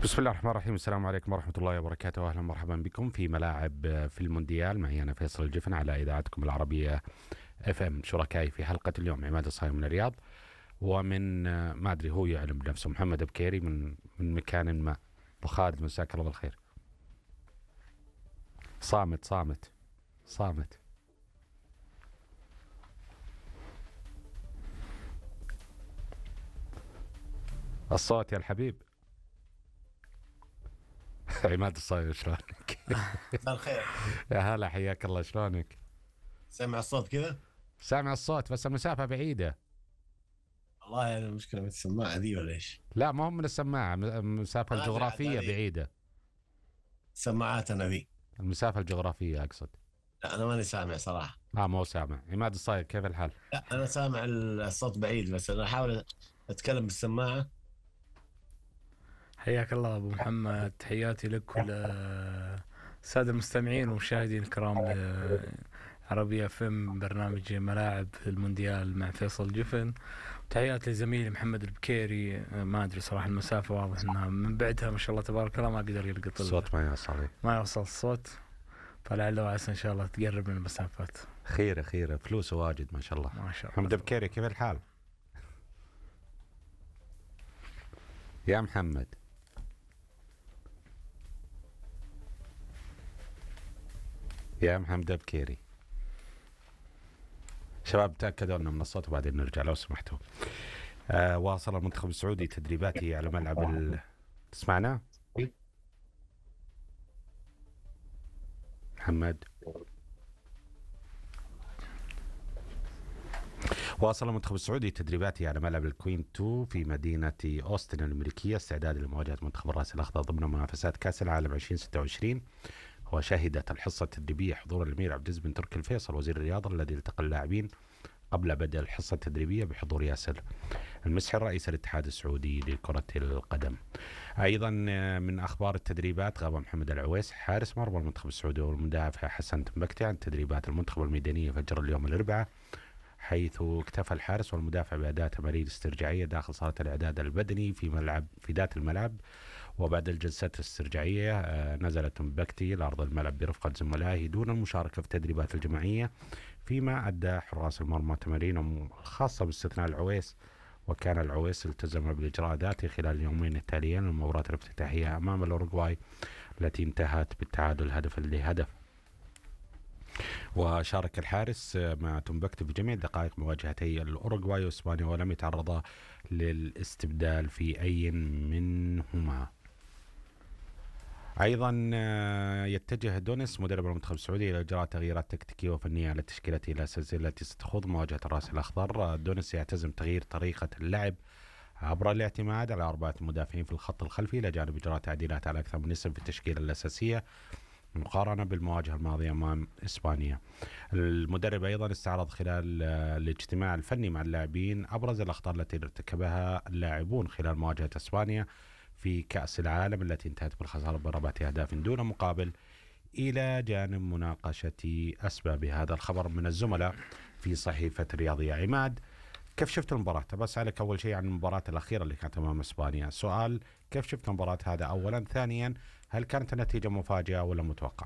بسم الله الرحمن الرحيم. السلام عليكم ورحمة الله وبركاته. أهلا مرحبا بكم في ملاعب في المونديال. معي أنا فيصل الجفن على إذاعتكم العربية اف ام. شركائي في حلقة اليوم عماد الصايم من الرياض، ومن ما أدري هو يعلم بنفسه محمد بكيري من مكان ما. أبو خالد مساك الله بالخير. صامت صامت صامت. الصوت يا الحبيب. عماد الصايم شلونك؟ مساء الخير. يا هلا، حياك الله، شلونك؟ سمع الصوت كذا. سامع الصوت بس المسافة بعيدة. والله أنا المشكلة من السماعة ذي ولا إيش؟ لا، ما هو من السماعة، المسافة ما أدري عاد الجغرافية هذه بعيدة. سماعات أنا ذي. المسافة الجغرافية أقصد. لا أنا ماني سامع صراحة. مو سامع. عماد الصاير، كيف الحال؟ لا أنا سامع الصوت بعيد، بس أنا أحاول أتكلم بالسماعة. حياك الله أبو محمد، تحياتي لك وللسادة المستمعين والمشاهدين الكرام لعربية فيلم برنامج ملاعب في المونديال مع فيصل جفن. تحياتي لزميلي محمد البكيري. ما أدري صراحة المسافة واضح أنها من بعدها ما شاء الله تبارك الله ما قدر يلقط الصوت ما يوصل. ما يوصل الصوت، فلعل وعسى إن شاء الله تقرب من المسافات. خيره خيره، فلوسه واجد ما شاء الله. ما شاء الله. محمد بكيري، كيف الحال؟ يا محمد. يا محمد بكيري. شباب تأكدوا لنا من الصوت وبعدين نرجع لو سمحتوا. واصل المنتخب السعودي تدريباته على ملعب تسمعنا؟ محمد. واصل المنتخب السعودي تدريباته على ملعب الكوين 2 في مدينة أوستن الأمريكية استعدادا لمواجهة منتخب الرأس الأخضر ضمن منافسات كأس العالم 2026. وشهدت الحصة التدريبية حضور الأمير عبد العزيز بن تركي الفيصل وزير الرياضة، الذي التقى اللاعبين قبل بدء الحصة التدريبية بحضور ياسر المسحر رئيس الاتحاد السعودي لكرة القدم. أيضا من أخبار التدريبات، غاب محمد العويس حارس مرمى المنتخب السعودي والمدافع حسن تنبكتي عن تدريبات المنتخب الميدانية فجر اليوم الأربعاء، حيث اكتفى الحارس والمدافع بأداء تمارين استرجاعية داخل صالة الإعداد البدني في ذات الملعب. وبعد الجلسات الاسترجاعية نزل تنبكتي لأرض الملعب برفقة زملائه دون المشاركة في التدريبات الجماعية، فيما أدى حراس المرمى تمارينهم خاصة باستثناء العويس. وكان العويس التزم بالإجراء ذاته خلال اليومين التاليين للمباراة الافتتاحية أمام الأوروغواي التي انتهت بالتعادل هدفا لهدف. وشارك الحارس مع تنبكتي في جميع دقائق مواجهتي الأوروغواي وإسبانيا، ولم يتعرض للاستبدال في أي منهما. أيضا يتجه دونيس مدرب المنتخب السعودي إلى إجراء تغييرات تكتيكية وفنية على تشكيلته الأساسية التي ستخوض مواجهة الرأس الأخضر. دونيس يعتزم تغيير طريقة اللعب عبر الاعتماد على 4 مدافعين في الخط الخلفي، إلى جانب إجراء تعديلات على أكثر من اسم في التشكيلة الأساسية مقارنة بالمواجهة الماضية أمام إسبانيا. المدرب أيضا استعرض خلال الاجتماع الفني مع اللاعبين أبرز الأخطاء التي ارتكبها اللاعبون خلال مواجهة إسبانيا في كأس العالم التي انتهت بالخسارة ب4 أهداف دون مقابل، إلى جانب مناقشة أسباب هذا الخبر من الزملاء في صحيفة الرياضية. عماد، كيف شفت المباراة؟ بس عليك أول شيء عن المباراة الأخيرة اللي كانت أمام إسبانيا. سؤال: كيف شفت المباراة هذا أولا؟ ثانيا، هل كانت النتيجة مفاجئة ولا متوقعة؟